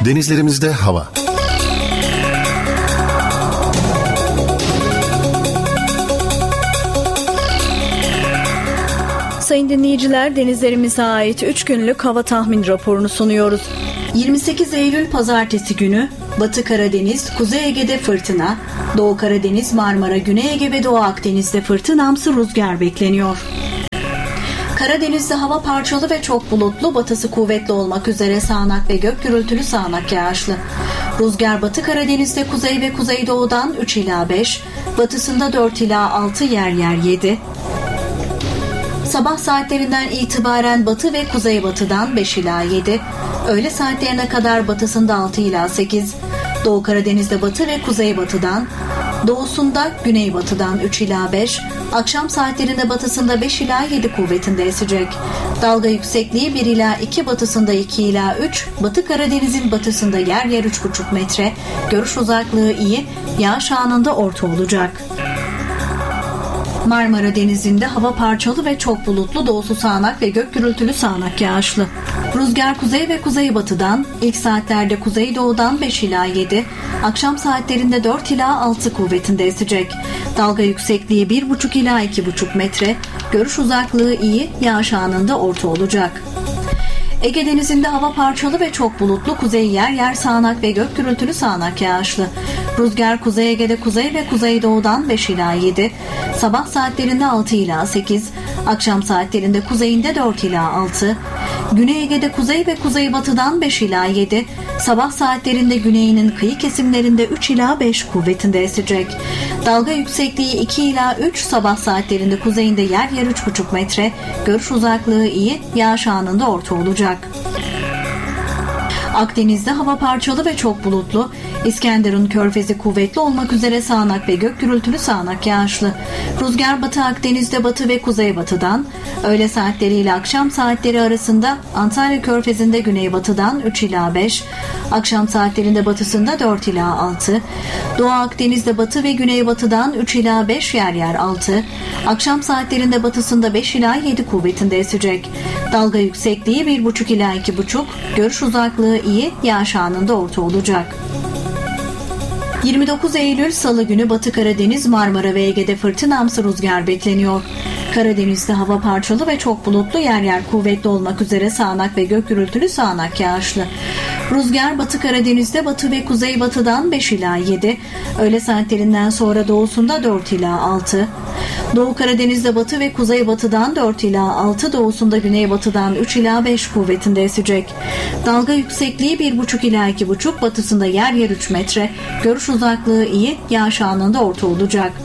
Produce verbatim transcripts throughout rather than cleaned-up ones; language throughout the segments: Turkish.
Denizlerimizde hava. Sayın dinleyiciler, denizlerimize ait üç günlük hava tahmin raporunu sunuyoruz. yirmi sekiz Eylül Pazartesi günü Batı Karadeniz, Kuzey Ege'de fırtına, Doğu Karadeniz, Marmara, Güney Ege ve Doğu Akdeniz'de fırtınamsı rüzgar bekleniyor. Karadeniz'de hava parçalı ve çok bulutlu, batısı kuvvetli olmak üzere sağanak ve gök gürültülü sağanak yağışlı. Rüzgar Batı Karadeniz'de kuzey ve kuzeydoğudan üç ila beş, batısında dört ila altı, yer yer yedi. Sabah saatlerinden itibaren batı ve kuzeybatıdan beş ila yedi, öğle saatlerine kadar batısında altı ila sekiz, Doğu Karadeniz'de batı ve kuzeybatıdan, doğusunda güneybatıdan üç ila beş, akşam saatlerinde batısında beş ila yedi kuvvetinde esecek. Dalga yüksekliği bir ila iki, batısında iki ila üç, Batı Karadeniz'in batısında yer yer üç buçuk metre, görüş uzaklığı iyi, yağış anında orta olacak. Marmara Denizi'nde hava parçalı ve çok bulutlu, doğusu sağanak ve gök gürültülü sağanak yağışlı. Rüzgar kuzey ve kuzeybatıdan, ilk saatlerde kuzeydoğudan beş ila yedi, akşam saatlerinde dört ila altı kuvvetinde esecek. Dalga yüksekliği bir buçuk ila iki buçuk metre, görüş uzaklığı iyi, yağış anında orta olacak. Ege Denizi'nde hava parçalı ve çok bulutlu, kuzey yer yer sağanak ve gök gürültülü sağanak yağışlı. Rüzgar Kuzey Ege'de kuzey ve kuzeydoğudan beş ila yedi, sabah saatlerinde altı ila sekiz, akşam saatlerinde kuzeyinde dört ila altı, Güney Ege'de kuzey ve kuzeybatıdan beş ila yedi, sabah saatlerinde güneyinin kıyı kesimlerinde üç ila beş kuvvetinde esecek. Dalga yüksekliği iki ila üç, sabah saatlerinde kuzeyinde yer yer üç buçuk metre, görüş uzaklığı iyi, yağış anında orta olacak. Akdeniz'de hava parçalı ve çok bulutlu, İskenderun Körfezi kuvvetli olmak üzere sağanak ve gök gürültülü sağanak yağışlı. Rüzgar Batı Akdeniz'de batı ve kuzeybatıdan, öğle saatleri ile akşam saatleri arasında Antalya Körfezi'nde güneybatıdan üç ila beş, akşam saatlerinde batısında dört ila altı, Doğu Akdeniz'de batı ve güneybatıdan üç ila beş, yer yer altı, akşam saatlerinde batısında beş ila yedi kuvvetinde esecek. Dalga yüksekliği bir buçuk ila iki buçuk, görüş uzaklığı iyi, yağış anında orta olacak. yirmi dokuz Eylül Salı günü Batı Karadeniz, Marmara ve Ege'de fırtınamsı rüzgar bekleniyor. Karadeniz'de hava parçalı ve çok bulutlu, yer yer kuvvetli olmak üzere sağanak ve gök gürültülü sağanak yağışlı. Rüzgar Batı Karadeniz'de batı ve kuzeybatıdan beş ila yedi, öğle saatlerinden sonra doğusunda dört ila altı, Doğu Karadeniz'de batı ve kuzeybatıdan dört ila altı, doğusunda güneybatıdan üç ila beş kuvvetinde esecek. Dalga yüksekliği bir buçuk ila iki buçuk, batısında yer yer üç metre, görüş uzaklığı iyi, yağış anında orta olacak.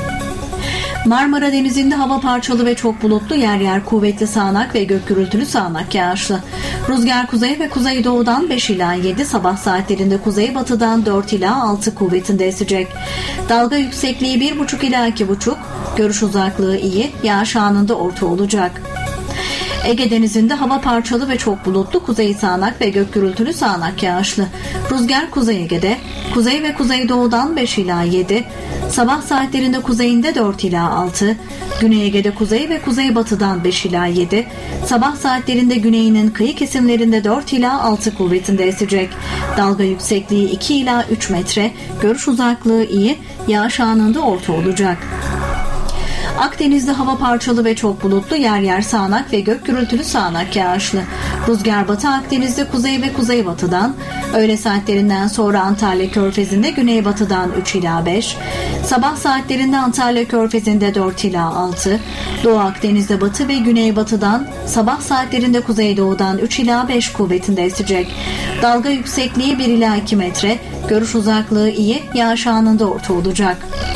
Marmara Denizi'nde hava parçalı ve çok bulutlu, yer yer kuvvetli sağanak ve gök gürültülü sağanak yağışlı. Rüzgar kuzey ve kuzeydoğudan beş ila yedi, sabah saatlerinde kuzeybatıdan dört ila altı kuvvetinde esecek. Dalga yüksekliği bir buçuk ila iki buçuk, görüş uzaklığı iyi, yağış anında orta olacak. Ege Denizi'nde hava parçalı ve çok bulutlu, kuzey sağanak ve gök gürültülü sağanak yağışlı. Rüzgar Kuzey Ege'de, kuzey ve kuzeydoğudan beş ila yedi, sabah saatlerinde kuzeyinde dört ila altı, Güney Ege'de kuzey ve kuzeybatıdan beş ila yedi, sabah saatlerinde güneyinin kıyı kesimlerinde dört ila altı kuvvetinde esecek. Dalga yüksekliği iki ila üç metre, görüş uzaklığı iyi, yağış anında orta olacak. Akdeniz'de hava parçalı ve çok bulutlu, yer yer sağanak ve gök gürültülü sağanak yağışlı. Rüzgar Batı Akdeniz'de kuzey ve kuzeybatıdan, öğle saatlerinden sonra Antalya Körfezi'nde güneybatıdan üç ila beş, sabah saatlerinde Antalya Körfezi'nde dört ila altı, Doğu Akdeniz'de batı ve güneybatıdan, sabah saatlerinde kuzeydoğudan üç ila beş kuvvetinde esecek. Dalga yüksekliği bir ila iki metre, görüş uzaklığı iyi, yağış anında orta olacak.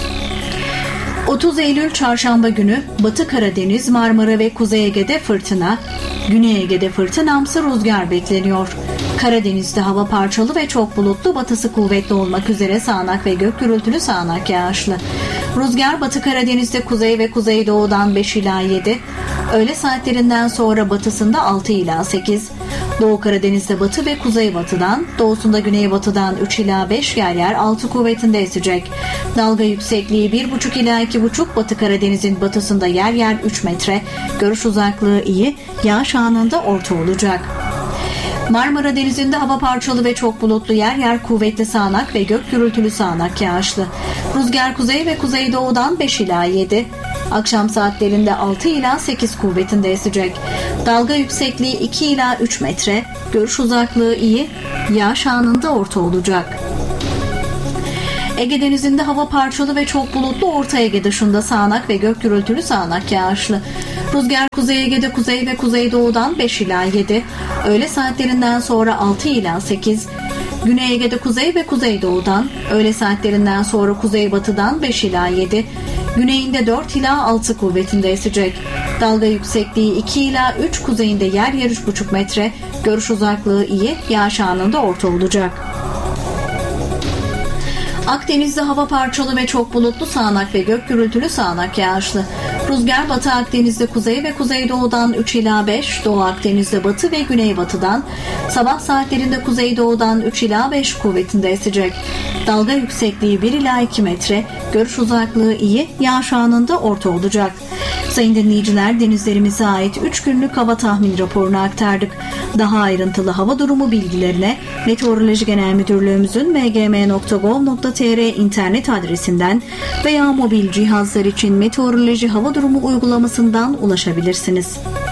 otuz Eylül Çarşamba günü Batı Karadeniz, Marmara ve Kuzey Ege'de fırtına, Güney Ege'de fırtınamsı rüzgar bekleniyor. Karadeniz'de hava parçalı ve çok bulutlu, batısı kuvvetli olmak üzere sağanak ve gök gürültülü sağanak yağışlı. Rüzgar Batı Karadeniz'de kuzey ve kuzeydoğudan beş ila yedi, öğle saatlerinden sonra batısında altı ila sekiz, Doğu Karadeniz'de batı ve kuzeybatıdan, doğusunda güneybatıdan üç ila beş, yer yer altı kuvvetinde esecek. Dalga yüksekliği bir buçuk ila iki buçuk, Batı Karadeniz'in batısında yer yer üç metre, görüş uzaklığı iyi, yağış anında orta olacak. Marmara Denizi'nde hava parçalı ve çok bulutlu, yer yer kuvvetli sağanak ve gök gürültülü sağanak yağışlı. Rüzgar kuzey ve kuzeydoğudan beş ila yedi. Akşam saatlerinde altı ila sekiz kuvvetinde esecek. Dalga yüksekliği iki ila üç metre. Görüş uzaklığı iyi. Yağış anında orta olacak. Ege Denizi'nde hava parçalı ve çok bulutlu, Orta Ege dışında sağanak ve gök gürültülü sağanak yağışlı. Rüzgar Kuzey Ege'de kuzey ve kuzeydoğudan beş ila yedi. Öğle saatlerinden sonra altı ila sekiz. Güney Ege'de kuzey ve kuzeydoğudan, öğle saatlerinden sonra kuzeybatıdan beş ila yedi. Güneyinde dört ila altı kuvvetinde esecek. Dalga yüksekliği iki ila üç, kuzeyinde yer yer üç buçuk metre. Görüş uzaklığı iyi, yağış anında orta olacak. Akdeniz'de hava parçalı ve çok bulutlu, sağanak ve gök gürültülü sağanak yağışlı. Rüzgar Batı Akdeniz'de kuzey ve kuzeydoğudan üç ila beş, Doğu Akdeniz'de batı ve güneybatıdan, sabah saatlerinde kuzeydoğudan üç ila beş kuvvetinde esecek. Dalga yüksekliği bir ila iki metre, görüş uzaklığı iyi, yağış anında orta olacak. Sayın dinleyiciler, denizlerimize ait üç günlük hava tahmin raporunu aktardık. Daha ayrıntılı hava durumu bilgilerine Meteoroloji Genel Müdürlüğümüzün m g m nokta gov nokta t r internet adresinden veya mobil cihazlar için meteoroloji hava durumu uygulamasından ulaşabilirsiniz.